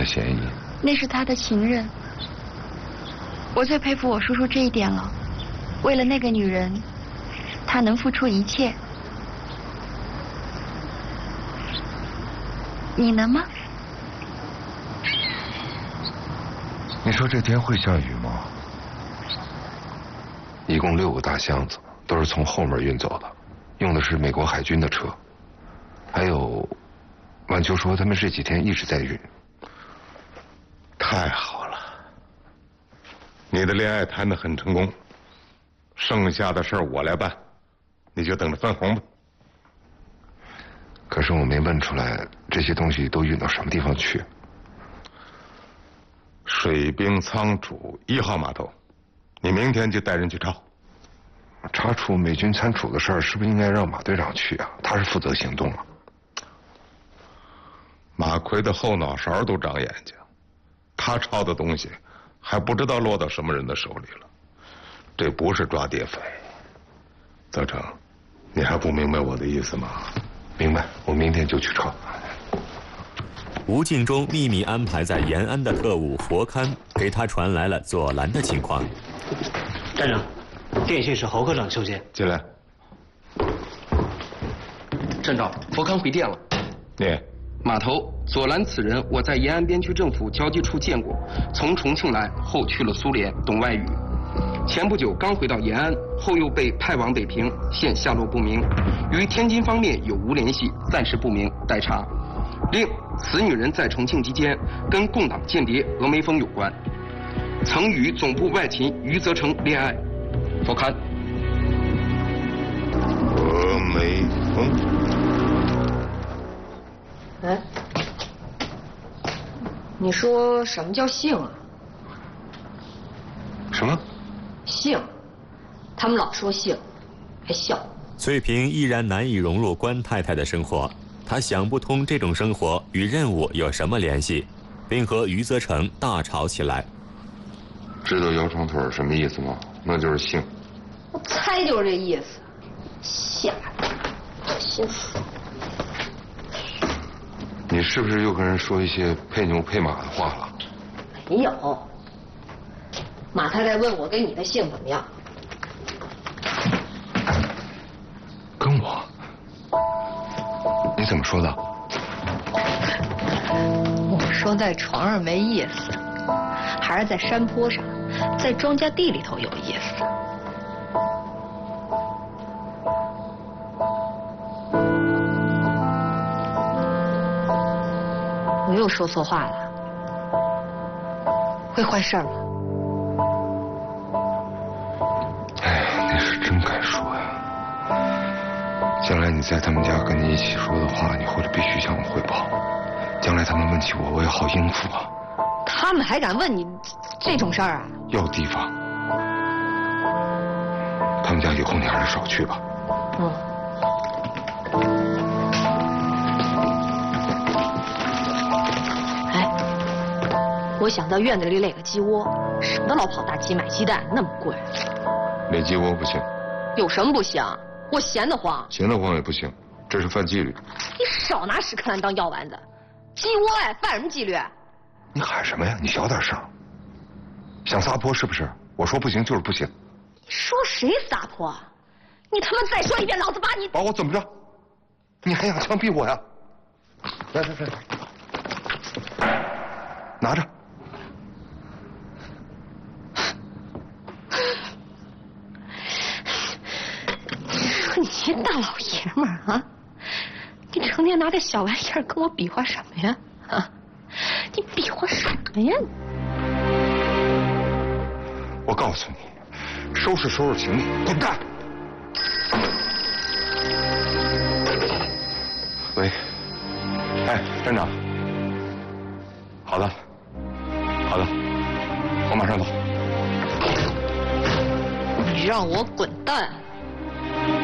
的嫌疑。 那是他的情人。我最佩服我叔叔这一点了，为了那个女人，他能付出一切。你能吗？ 你说这天会下雨吗？一共6个大箱子，都是从后门运走的，用的是美国海军的车。还有，晚秋说他们这几天一直在运。 太好了，你的恋爱谈得很成功，剩下的事儿我来办，你就等着分红吧。 可是我没问出来这些东西都运到什么地方去。 水兵仓储1号码头，你明天就带人去查。 查处美军参储的事儿，是不是应该让马队长去啊？他是负责行动啊。 马奎的后脑勺都长眼睛，他抄的东西还不知道落到什么人的手里了，这不是抓谍匪。泽成，你还不明白我的意思吗？ 明白，我明天就去抄。 吴敬中秘密安排在延安的特务佛龛给他传来了左蓝的情况。 站长，电信是侯科长收件。 进来。 站长，佛龛回电了。 念。 码头左蓝此人，我在延安边区政府交际处见过，从重庆来，后去了苏联，懂外语。前不久刚回到延安，后又被派往北平，现下落不明。与天津方面有无联系，暂时不明，待查。另，此女人在重庆期间跟共党间谍峨眉峰有关，曾与总部外勤余则成恋爱。佛龛。 峨眉峰。 哎，你说什么叫性啊？ 什么？ 性，他们老说性，还笑。 翠萍依然难以融入关太太的生活，她想不通这种生活与任务有什么联系，并和余则成大吵起来。 知道摇床腿什么意思吗？那就是性。 我猜就是这意思。下心死。 你是不是又跟人说一些配牛配马的话了？ 没有。马太太问我跟你的姓怎么样？ 跟我？你怎么说的？ 我说在床上没意思，还是在山坡上，在庄稼地里头有意思。我又说错话了，会坏事吗？ 哎，你是真敢说呀！将来你在他们家跟你一起说的话，你回来必须向我汇报。将来他们问起我，我也好应付啊。 他们还敢问你这种事儿啊？ 要提防。他们家有空你还是少去吧。 嗯。我想到院子里垒个鸡窝，省得老跑大集买鸡蛋，那么贵。 垒鸡窝不行。 有什么不行？我闲得慌。 闲得慌也不行，这是犯纪律。 你少拿屎壳郎当药丸子。鸡窝哎，犯什么纪律？ 你喊什么呀？你小点声。想撒泼是不是？我说不行就是不行。 你说谁撒泼？你他妈再说一遍，老子把你…… 把我怎么着？你还想枪毙我呀？来，拿着。 你这大老爷们儿啊，你成天拿这小玩意儿跟我比划什么呀？啊，你比划什么呀？ 我告诉你，收拾收拾行李，滚蛋！喂，哎，站长。好的，好的，我马上到。 你让我滚蛋！